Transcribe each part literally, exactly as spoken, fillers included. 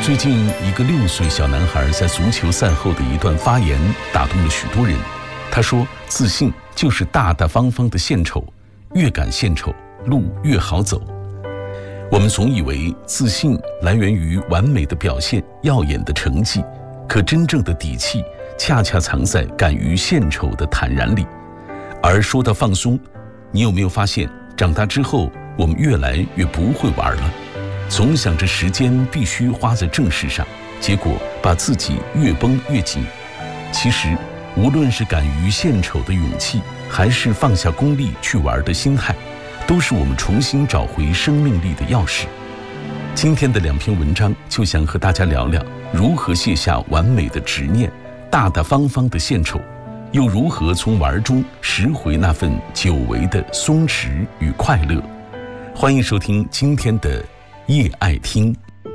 最近，一个六岁小男孩在足球赛后的一段发言打动了许多人。他说：“自信就是大大方方的献丑，越敢献丑，路越好走。”我们总以为自信来源于完美的表现、耀眼的成绩，可真正的底气恰恰藏在敢于献丑的坦然里。而说到放松，你有没有发现，长大之后我们越来越不会玩了？总想着时间必须花在正事上，结果把自己越绷越紧。其实，无论是敢于献丑的勇气，还是放下功利去玩的心态，都是我们重新找回生命力的钥匙。今天的两篇文章就想和大家聊聊如何卸下完美的执念，大大方方的献丑，又如何从玩中拾回那份久违的松弛与快乐。欢迎收听今天的夜爱听。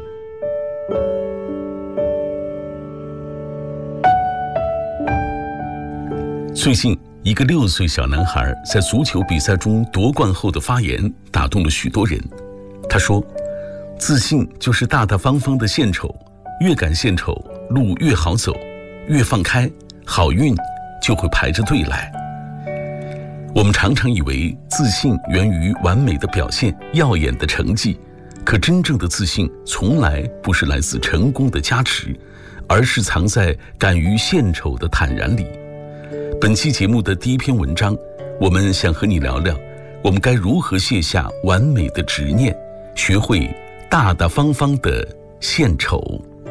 最近，一个六岁小男孩在足球比赛中夺冠后的发言打动了许多人。他说：“自信就是大大方方的献丑，越敢献丑，路越好走，越放开，好运就会排着队来。”我们常常以为自信源于完美的表现、耀眼的成绩，可真正的自信从来不是来自成功的加持，而是藏在敢于献丑的坦然里。本期节目的第一篇文章，我们想和你聊聊，我们该如何卸下完美的执念，学会大大方方的献丑。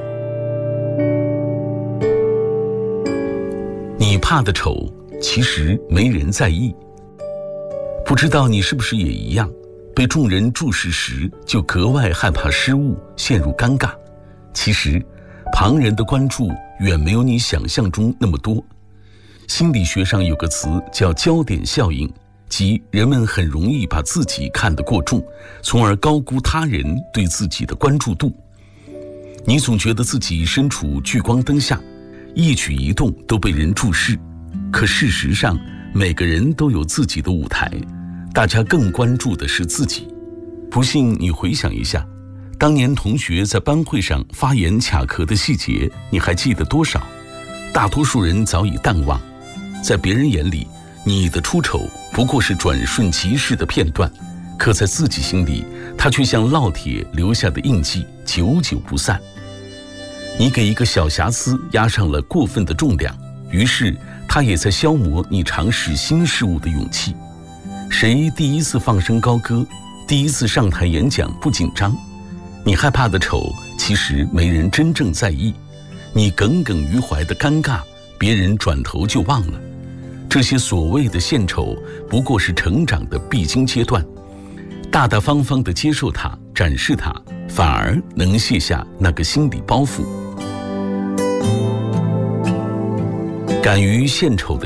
你怕的丑，其实没人在意。不知道你是不是也一样，被众人注视时就格外害怕失误，陷入尴尬。其实，旁人的关注远没有你想象中那么多。心理学上有个词叫焦点效应，即人们很容易把自己看得过重，从而高估他人对自己的关注度。你总觉得自己身处聚光灯下，一举一动都被人注视，可事实上，每个人都有自己的舞台，大家更关注的是自己。不信你回想一下，当年同学在班会上发言卡壳的细节，你还记得多少？大多数人早已淡忘。在别人眼里，你的出丑不过是转瞬即逝的片段，可在自己心里，它却像烙铁留下的印记，久久不散。你给一个小瑕疵压上了过分的重量，于是它也在消磨你尝试新事物的勇气。谁第一次放声高歌，第一次上台演讲不紧张？你害怕的丑，其实没人真正在意。你耿耿于怀的尴尬，别人转头就忘了。这些所谓的献丑，不过是成长的必经阶段。大大方方地接受它，展示它，反而能卸下那个心理包袱。敢于献丑的